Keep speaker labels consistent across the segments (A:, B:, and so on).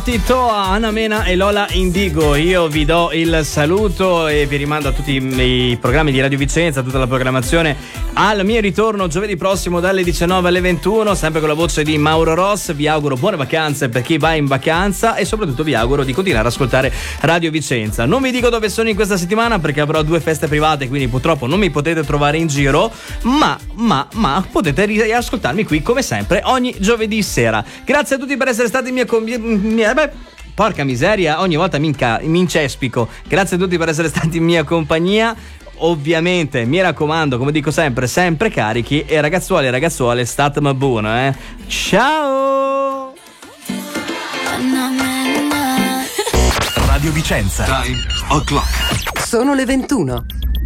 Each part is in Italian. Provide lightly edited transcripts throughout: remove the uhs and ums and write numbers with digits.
A: Tito, Anna Mena e Lola Indigo. Io vi do il saluto e vi rimando a tutti i programmi di Radio Vicenza, a tutta la programmazione, al mio ritorno giovedì prossimo dalle 19 alle 21, sempre con la voce di Mauro Ross. Vi auguro buone vacanze per chi va in vacanza e soprattutto vi auguro di continuare ad ascoltare Radio Vicenza. Non vi dico dove sono in questa settimana perché avrò 2 feste private, quindi purtroppo non mi potete trovare in giro, ma potete riascoltarmi qui come sempre ogni giovedì sera. Grazie a tutti per essere stati porca miseria, ogni volta mi incespico. Grazie a tutti per essere stati in mia compagnia. Ovviamente mi raccomando, come dico sempre carichi, e ragazzuoli e ragazzuole, statemi buono, ciao.
B: Radio Vicenza. Time o'clock.
C: Sono le 21.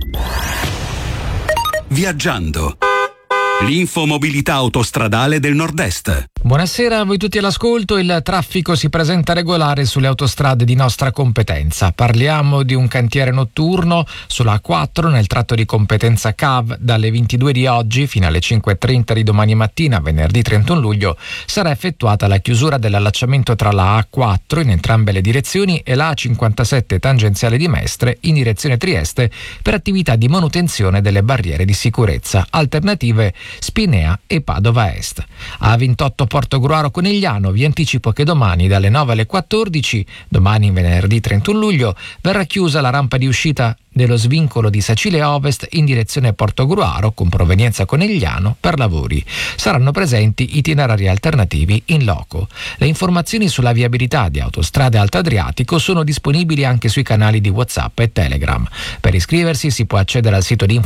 B: Viaggiando. L'infomobilità autostradale del Nord-Est.
D: Buonasera a voi tutti all'ascolto. Il traffico si presenta regolare sulle autostrade di nostra competenza. Parliamo di un cantiere notturno sulla A4 nel tratto di competenza CAV. Dalle 22 di oggi fino alle 5:30 di domani mattina, venerdì 31 luglio, sarà effettuata la chiusura dell'allacciamento tra la A4 in entrambe le direzioni e la A57 tangenziale di Mestre in direzione Trieste per attività di manutenzione delle barriere di sicurezza. Alternative Spinea e Padova Est. A28 Portogruaro Conegliano, vi anticipo che domani dalle 9 alle 14, domani venerdì 31 luglio, verrà chiusa la rampa di uscita dello svincolo di Sacile Ovest in direzione Portogruaro con provenienza Conegliano per lavori. Saranno presenti itinerari alternativi in loco. Le informazioni sulla viabilità di Autostrade Alto Adriatico sono disponibili anche sui canali di WhatsApp e Telegram. Per iscriversi si può accedere al sito di